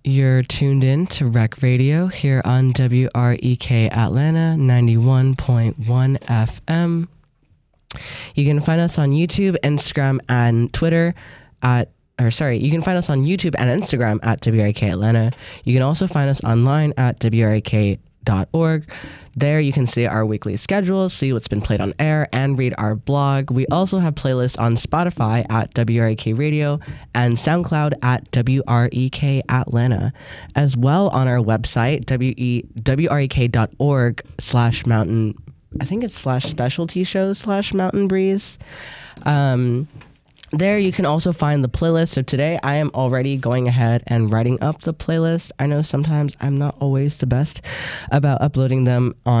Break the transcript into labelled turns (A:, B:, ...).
A: You're tuned in to Rec Radio here on WREK Atlanta 91.1 FM. You can find us on YouTube, Instagram, and Twitter you can find us on YouTube and Instagram at WREK Atlanta. You can also find us online at WREK.org. There you can see our weekly schedules, see what's been played on air, and read our blog. We also have playlists on Spotify at WREK Radio and SoundCloud at WREK Atlanta. As well on our website, WREK.org/mountain, I think it's /specialty shows /mountain breeze. There you can also find the playlist. So today I am already going ahead and writing up the playlist. I know sometimes I'm not always the best about uploading them on